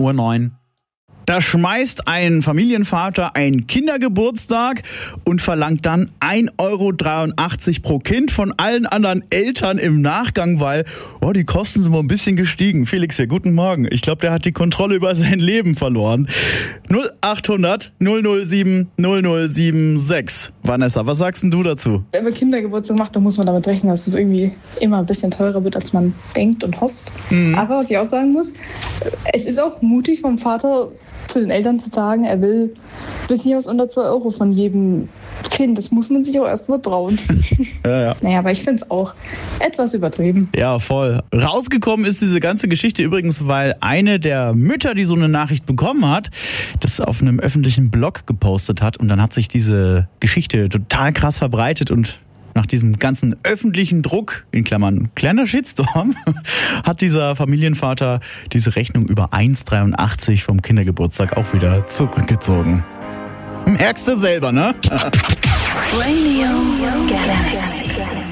9:09 Uhr. Da schmeißt ein Familienvater einen Kindergeburtstag und verlangt dann 1,83 € pro Kind von allen anderen Eltern im Nachgang, weil die Kosten sind mal ein bisschen gestiegen. Felix hier, guten Morgen. Ich glaube, der hat die Kontrolle über sein Leben verloren. 0800 007 0076. Vanessa, was sagst denn du dazu? Wenn man Kindergeburtstag macht, dann muss man damit rechnen, dass es irgendwie immer ein bisschen teurer wird, als man denkt und hofft. Aber was ich auch sagen muss, es ist auch mutig vom Vater, zu den Eltern zu sagen, er will bis hier aus unter 2 € von jedem Kind. Das muss man sich auch erst mal trauen. Ja. Naja, aber ich finde es auch etwas übertrieben. Ja, voll. Rausgekommen ist diese ganze Geschichte übrigens, weil eine der Mütter, die so eine Nachricht bekommen hat, das auf einem öffentlichen Blog gepostet hat und dann hat sich diese Geschichte total krass verbreitet und nach diesem ganzen öffentlichen Druck, in Klammern kleiner Shitstorm, hat dieser Familienvater diese Rechnung über 1,83 € vom Kindergeburtstag auch wieder zurückgezogen. Merkst du selber, ne? Radio Galaxy.